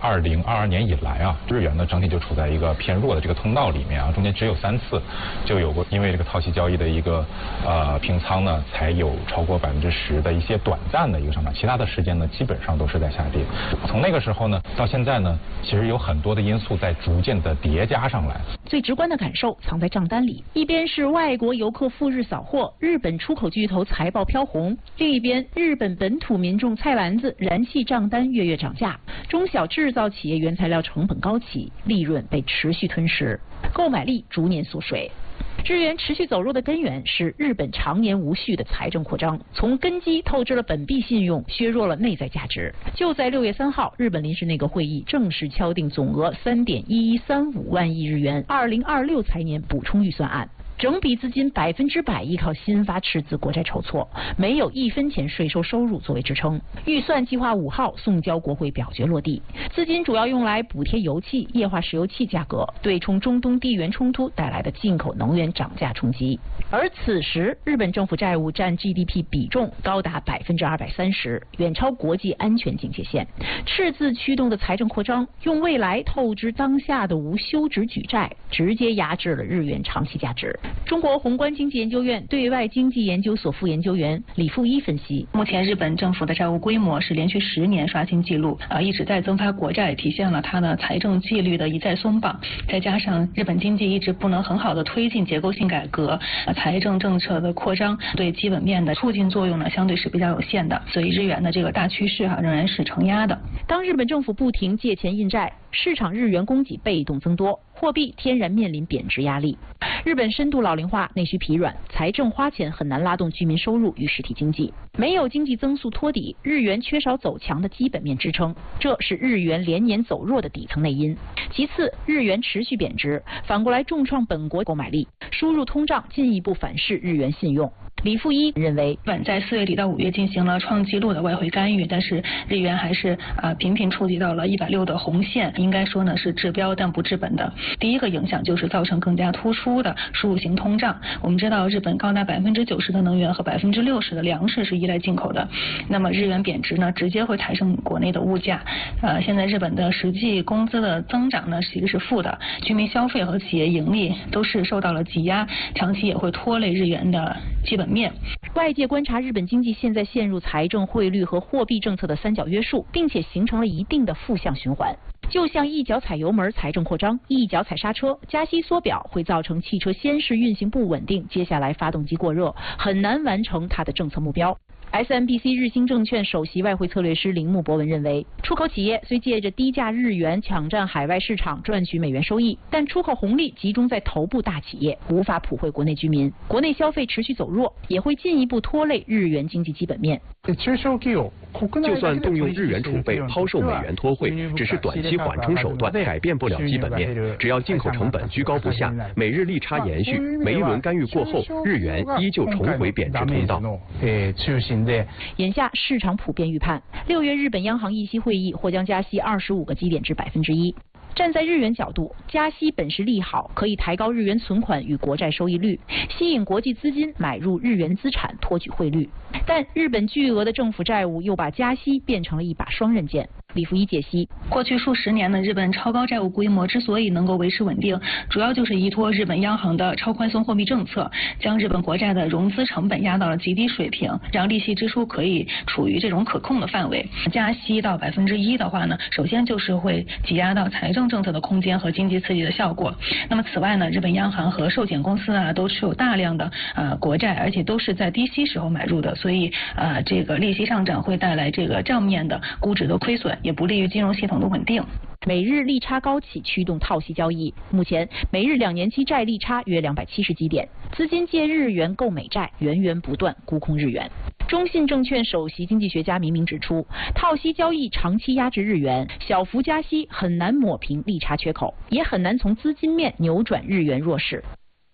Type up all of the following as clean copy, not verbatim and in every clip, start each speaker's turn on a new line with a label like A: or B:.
A: 2022年以来啊，日元呢整体就处在一个偏弱的这个通道里面啊，中间只有3次就有过因为这个套息交易的一个平仓呢，才有超过10%的一些短暂的一个上涨，其他的时间呢基本上都是在下跌。从那个时候呢到现在呢，其实有很多的因素在逐渐的叠加上来。
B: 最直观的感受藏在账单里，一边是外国游客赴日扫货，日本出口巨头财报飘红；另一边，日本本土民众菜篮子、燃气账单月月涨价，中小制造企业原材料成本高企，利润被持续吞噬，购买力逐年缩水。日元持续走弱的根源是日本常年无序的财政扩张，从根基透支了本币信用，削弱了内在价值。就在6月3号，日本临时内阁会议正式敲定总额3.1135万亿日元2026财年补充预算案。整笔资金100%依靠新发赤字国债筹措，没有1分钱税收收入作为支撑。预算计划5号送交国会表决落地，资金主要用来补贴油气、液化石油气价格，对冲中东地缘冲突带来的进口能源涨价冲击。而此时，日本政府债务占 GDP 比重高达230%，远超国际安全警戒线。赤字驱动的财政扩张，用未来透支当下的无休止举债，直接压制了日元长期价值。中国宏观经济研究院对外经济研究所副研究员李富一分析，
C: 目前日本政府的债务规模是连续10年刷新纪录，一直在增发国债，体现了它的财政纪律的一再松绑。再加上日本经济一直不能很好的推进结构性改革，财政政策的扩张对基本面的促进作用呢，相对是比较有限的，所以日元的这个大趋势仍然是承压的。
B: 当日本政府不停借钱印债，市场日元供给被动增多，货币天然面临贬值压力。日本深度老龄化，内需疲软，财政花钱很难拉动居民收入与实体经济。没有经济增速托底，日元缺少走强的基本面支撑，这是日元连年走弱的底层内因。其次，日元持续贬值，反过来重创本国购买力，输入通胀进一步反噬日元信用。李富一认为，
C: 日本在4月底到5月进行了创纪录的外汇干预，但是日元还是频频触及到了160的红线，应该说呢是治标但不治本的。第一个影响就是造成更加突出的输入型通胀。我们知道日本高达90%的能源和60%的粮食是依赖进口的，那么日元贬值呢，直接会抬升国内的物价。现在日本的实际工资的增长呢其实是负的，居民消费和企业盈利都是受到了挤压，长期也会拖累日元的基本面。
B: 外界观察日本经济现在陷入财政、汇率和货币政策的三角约束，并且形成了一定的负向循环。就像一脚踩油门财政扩张，一脚踩刹车加息缩表，会造成汽车先是运行不稳定，接下来发动机过热，很难完成它的政策目标。SMBC 日兴证券首席外汇策略师铃木博文认为，出口企业虽借着低价日元抢占海外市场赚取美元收益，但出口红利集中在头部大企业，无法普惠国内居民。国内消费持续走弱，也会进一步拖累日元经济基本面。
D: 就算动用日元储备抛售美元脱汇，只是短期缓冲手段，改变不了基本面。只要进口成本居高不下，美日利差延续，每一轮干预过后，日元依旧重回贬值通道。
B: 眼下市场普遍预判，6月日本央行议息会议或将加息25个基点至1%。站在日元角度，加息本是利好，可以抬高日元存款与国债收益率，吸引国际资金买入日元资产，托举汇率。但日本巨额的政府债务又把加息变成了一把双刃剑。李富一解析，
C: 过去数十年的日本超高债务规模之所以能够维持稳定，主要就是依托日本央行的超宽松货币政策，将日本国债的融资成本压到了极低水平，让利息支出可以处于这种可控的范围。加息到1%的话呢，首先就是会挤压到财政政策的空间和经济刺激的效果。那么此外呢，日本央行和寿险公司都持有大量的国债，而且都是在低息时候买入的，所以这个利息上涨会带来这个账面的估值的亏损，也不利于金融系统的稳定。
B: 美日利差高企驱动套息交易，目前美日2年期债利差约270基点，资金借日元购美债，源源不断沽空日元。中信证券首席经济学家明明指出，套息交易长期压制日元，小幅加息很难抹平利差缺口，也很难从资金面扭转日元弱势。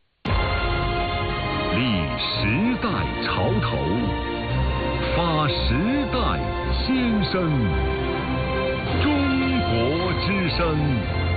E: 立时代潮头，发时代先声，中国之声。